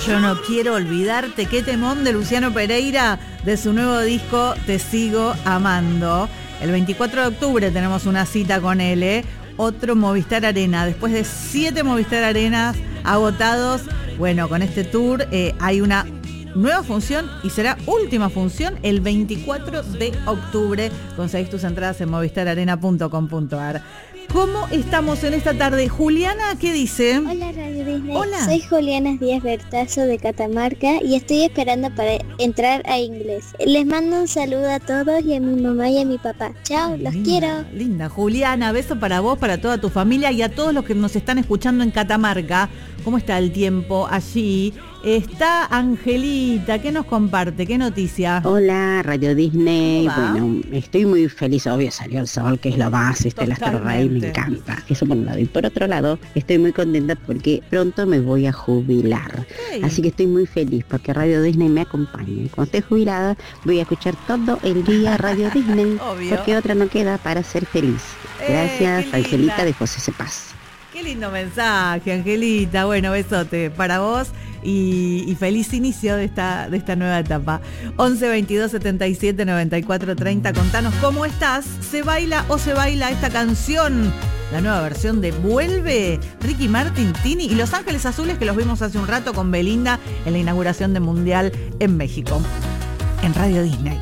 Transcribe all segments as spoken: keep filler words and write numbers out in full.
Yo no quiero olvidarte. Qué temón de Luciano Pereira de su nuevo disco Te sigo amando. El veinticuatro de octubre tenemos una cita con él, ¿eh? Otro Movistar Arena. Después de siete Movistar Arenas agotados, bueno, con este tour eh, hay una nueva función y será última función el veinticuatro de octubre. Conseguís tus entradas en movistar arena punto com punto a r. ¿Cómo estamos en esta tarde? Juliana, ¿qué dice? Hola Radio Disney, Hola. Soy Juliana Díaz Bertazo de Catamarca y estoy esperando para entrar a inglés. Les mando un saludo a todos y a mi mamá y a mi papá. Chao, los Linda, quiero. Linda, Juliana, beso para vos, para toda tu familia y a todos los que nos están escuchando en Catamarca. ¿Cómo está el tiempo allí? Está Angelita, ¿qué nos comparte? ¿Qué noticia? Hola, Radio Disney. ¿Cómo va? Bueno, estoy muy feliz, obvio salió el sol, que es lo más, este, el Astro Rey, me encanta. Eso por un lado. Y por otro lado, estoy muy contenta porque pronto me voy a jubilar. Hey. Así que estoy muy feliz porque Radio Disney me acompaña. Y cuando esté jubilada, voy a escuchar todo el día Radio Disney. Obvio. Porque otra no queda para ser feliz. Eh, Gracias, qué linda. Angelita de José Cepaz. Qué lindo mensaje, Angelita. Bueno, besote para vos y, y feliz inicio de esta, de esta nueva etapa. once veintidós setenta y siete noventa y cuatro treinta. Contanos cómo estás. ¿Se baila o se baila esta canción? La nueva versión de Vuelve, Ricky Martin, Tini y Los Ángeles Azules, que los vimos hace un rato con Belinda en la inauguración del Mundial en México. En Radio Disney.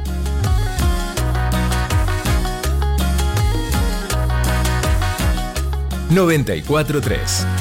noventa y cuatro punto tres